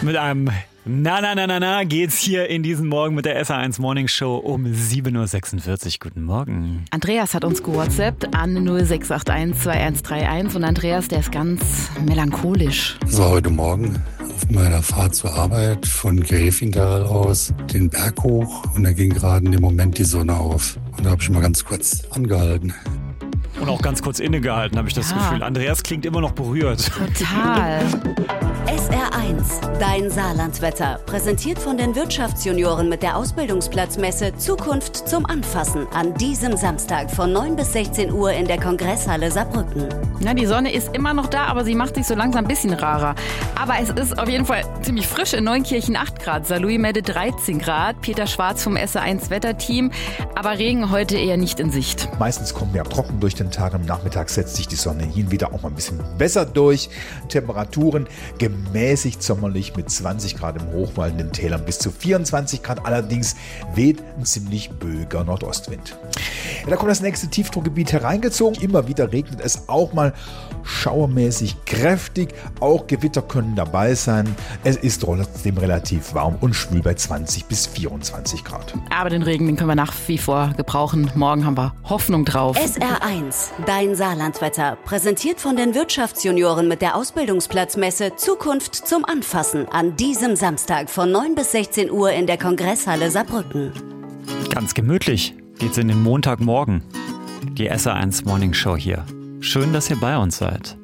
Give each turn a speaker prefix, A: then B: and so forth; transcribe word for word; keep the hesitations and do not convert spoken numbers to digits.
A: Mit einem Na, na, na, na, na geht's hier in diesen Morgen mit der S R eins Morning Show um sieben Uhr sechsundvierzig. Guten Morgen.
B: Andreas hat uns gewhatsappt an null sechs acht eins zwei eins drei eins und Andreas, der ist ganz melancholisch.
C: Das war heute Morgen auf meiner Fahrt zur Arbeit von Gräfintal aus den Berg hoch und da ging gerade in dem Moment die Sonne auf. Und da habe ich mal ganz kurz angehalten.
A: Und auch ganz kurz innegehalten, habe ich das
B: Ja.
A: Gefühl. Andreas klingt immer noch berührt.
B: Total.
D: S R eins, dein Saarlandwetter. Präsentiert von den Wirtschaftsjunioren mit der Ausbildungsplatzmesse Zukunft zum Anfassen. An diesem Samstag von neun bis sechzehn Uhr in der Kongresshalle Saarbrücken.
B: Na, die Sonne ist immer noch da, aber sie macht sich so langsam ein bisschen rarer. Aber es ist auf jeden Fall ziemlich frisch. In Neunkirchen acht Grad, Saarlouis-Mette dreizehn Grad. Peter Schwarz vom S R eins Wetterteam. Aber Regen heute eher nicht in Sicht.
E: Meistens kommen wir trocken durch den Tag. Am Nachmittag setzt sich die Sonne hin wieder auch mal ein bisschen besser durch. Temperaturen gemäßigt sommerlich mit zwanzig Grad im Hochwald, in den Tälern bis zu vierundzwanzig Grad. Allerdings weht ein ziemlich böiger Nordostwind. Ja, da kommt das nächste Tiefdruckgebiet hereingezogen. Immer wieder regnet es auch mal schauermäßig kräftig. Auch Gewitter können dabei sein. Es ist trotzdem relativ warm und schwül bei zwanzig bis vierundzwanzig Grad.
B: Aber den Regen, den können wir nach wie vor gebrauchen. Morgen haben wir Hoffnung drauf.
D: S R eins, dein Saarlandwetter. Präsentiert von den Wirtschaftsjunioren mit der Ausbildungsplatzmesse Zukunft zum Anfassen. An diesem Samstag von neun bis sechzehn Uhr in der Kongresshalle Saarbrücken.
A: Ganz gemütlich geht's in den Montagmorgen. Die S R eins Morning Show hier. Schön, dass ihr bei uns seid.